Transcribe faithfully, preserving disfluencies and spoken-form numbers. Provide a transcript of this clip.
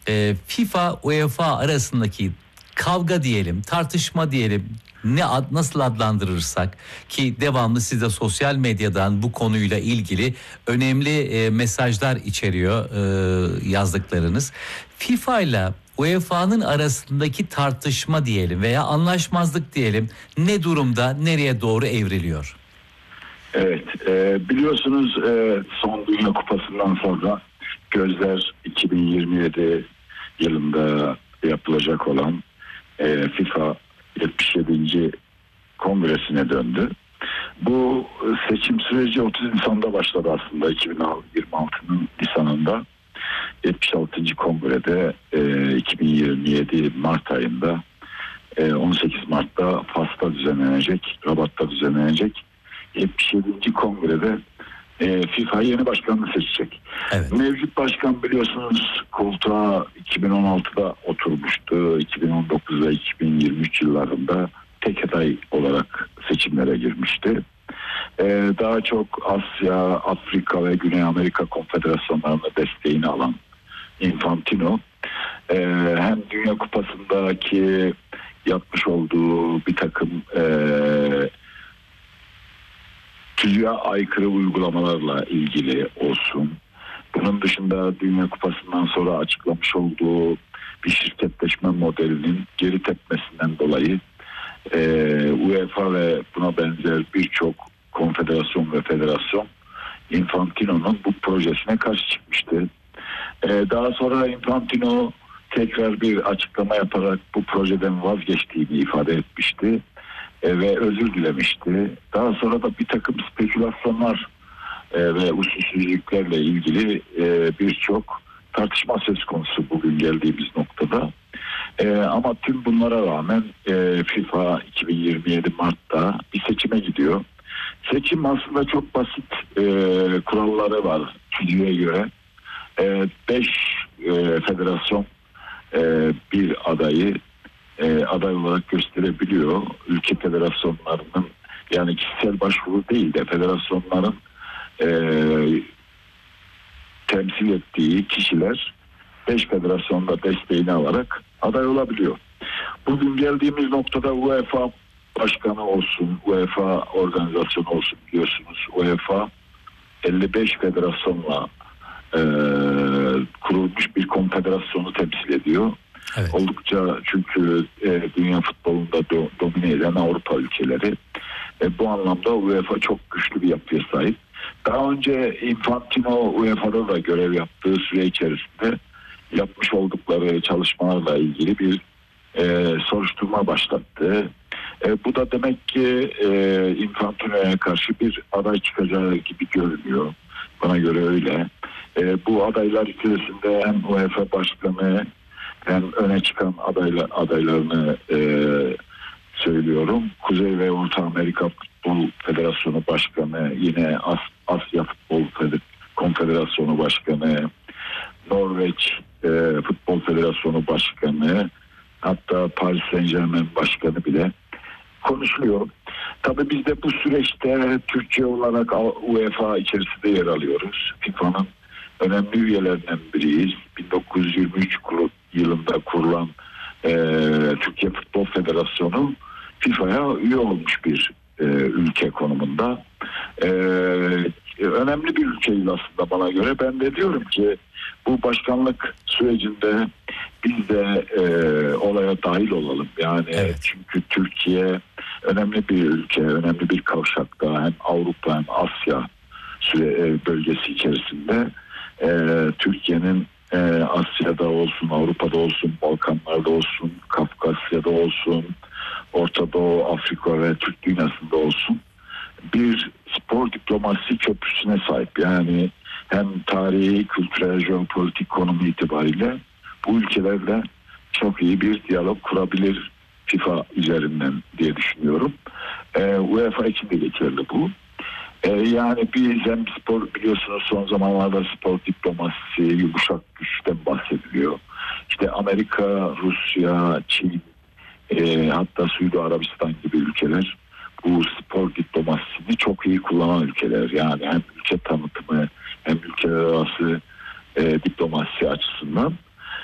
e, FIFA UEFA arasındaki kavga diyelim, tartışma diyelim, ne ad, nasıl adlandırırsak, ki devamlı siz de sosyal medyadan bu konuyla ilgili önemli e, mesajlar içeriyor e, yazdıklarınız. FIFA ile U E F A'nın arasındaki tartışma diyelim veya anlaşmazlık diyelim ne durumda, nereye doğru evriliyor? Evet, e, biliyorsunuz e, son Dünya Kupası'ndan sonra gözler iki bin yirmi yedi yılında yapılacak olan e, FIFA yetmiş yedinci kongresine döndü. Bu seçim süreci otuz Nisan'da başladı aslında, iki bin yirmi altının Nisan'ında. yetmiş altıncı kongrede e, iki bin yirmi yedi Mart ayında e, on sekiz Mart'ta Fas'ta düzenlenecek, Rabat'ta düzenlenecek yetmiş yedinci kongrede e, FIFA yeni başkanını seçecek. Evet. Mevcut başkan biliyorsunuz koltuğa iki bin on altıda oturmuştu. iki bin on dokuz ve iki bin yirmi üç yıllarında tek aday olarak seçimlere girmişti. Ee, daha çok Asya, Afrika ve Güney Amerika konfederasyonlarına desteğini alan Infantino e, hem Dünya Kupası'ndaki yapmış olduğu bir takım e, tüzüğe aykırı uygulamalarla ilgili olsun, bunun dışında Dünya Kupası'ndan sonra açıklamış olduğu bir şirketleşme modelinin geri tepmesinden dolayı e, UEFA ve buna benzer birçok konfederasyon ve federasyon Infantino'nun bu projesine karşı çıkmıştı. Ee, daha sonra Infantino tekrar bir açıklama yaparak bu projeden vazgeçtiğini ifade etmişti ee, ve özür dilemişti. Daha sonra da bir takım spekülasyonlar e, ve usulsüzlüklerle ilgili e, birçok tartışma söz konusu bugün geldiğimiz noktada. E, ama tüm bunlara rağmen e, FIFA iki bin yirmi yedi Mart'ta bir seçime gidiyor. Seçim aslında çok basit e, kuralları var tüzüğe göre. E, beş e, federasyon e, bir adayı e, aday olarak gösterebiliyor. Ülke federasyonlarının, yani kişisel başvuru değil de federasyonların e, temsil ettiği kişiler beş federasyonda desteğini alarak aday olabiliyor. Bugün geldiğimiz noktada UEFA başkanı olsun, UEFA organizasyonu olsun, biliyorsunuz UEFA elli beş federasyonla e, kurulmuş bir konfederasyonu temsil ediyor. Evet. Oldukça, çünkü e, dünya futbolunda do, domine eden Avrupa ülkeleri. E, bu anlamda UEFA çok güçlü bir yapıya sahip. Daha önce Infantino U E F A'da da görev yaptığı süre içerisinde yapmış oldukları çalışmalarla ilgili bir e, soruşturma başlattı. E, bu da demek ki e, Infantino'ya karşı bir aday çıkacağı gibi görünüyor. Bana göre öyle. E, bu adaylar içerisinde hem UEFA başkanı hem öne çıkan adaylar, adaylarını e, söylüyorum. Kuzey ve Orta Amerika Futbol Federasyonu Başkanı, yine As Asya Futbol Konfederasyonu Başkanı, Norveç e, Futbol Federasyonu Başkanı, hatta Paris Saint-Germain Başkanı bile konuşuluyor. Tabii biz de bu süreçte Türkiye olarak UEFA içerisinde yer alıyoruz. FIFA'nın önemli üyelerinden biriyiz. bin dokuz yüz yirmi üç yılında kurulan e, Türkiye Futbol Federasyonu FIFA'ya üye olmuş bir e, ülke konumunda. E, önemli bir ülkeyiz aslında bana göre. Ben de diyorum ki bu başkanlık sürecinde biz de e, olaya dahil olalım. Yani evet. Çünkü Türkiye önemli bir ülke, önemli bir kavşakta, hem Avrupa hem Asya süre, bölgesi içerisinde. E, Türkiye'nin e, Asya'da olsun, Avrupa'da olsun, Balkanlar'da olsun, Kafkasya'da olsun, Orta Doğu, Afrika ve Türk dünyasında olsun bir spor diplomasi köprüsüne sahip. Yani hem tarihi, kültürel, jeopolitik konumu itibariyle bu ülkelerle çok iyi bir diyalog kurabilir FIFA üzerinden diye düşünüyorum. Ee, UEFA için de geçerli bu. Ee, yani biz hem spor, biliyorsunuz son zamanlarda spor diplomasisi, yumuşak güçten bahsediliyor. İşte Amerika, Rusya, Çin, e, hatta Suudi Arabistan gibi ülkeler bu spor diplomasisini çok iyi kullanan ülkeler. Yani hem ülke tanıtımı hem ülkeler arası e, diplomasi açısından.